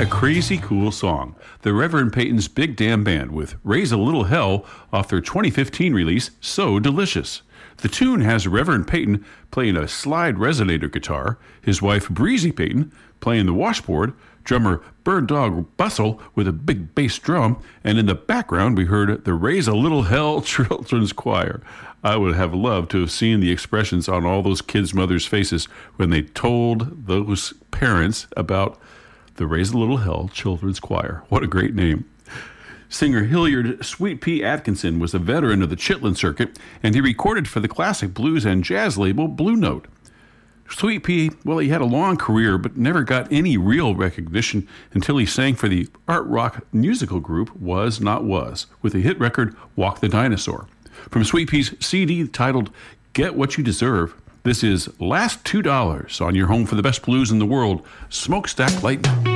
a crazy cool song. The Reverend Peyton's Big Damn Band with Raise a Little Hell off their 2015 release, So Delicious. The tune has Reverend Peyton playing a slide resonator guitar, his wife Breezy Peyton playing the washboard, drummer Bird Dog Bustle with a big bass drum, and in the background we heard the Raise a Little Hell Children's Choir. I would have loved to have seen the expressions on all those kids' mothers' faces when they told those parents about the Raise a Little Hell Children's Choir. What a great name. Singer Hilliard Sweet Pea Atkinson was a veteran of the Chitlin circuit, and he recorded for the classic blues and jazz label Blue Note. Sweet Pea, well, he had a long career, but never got any real recognition until he sang for the art rock musical group Was Not Was, with the hit record Walk the Dinosaur. From Sweet Pea's CD titled Get What You Deserve, this is Last $2 on your home for the best blues in the world, Smokestack Lightning.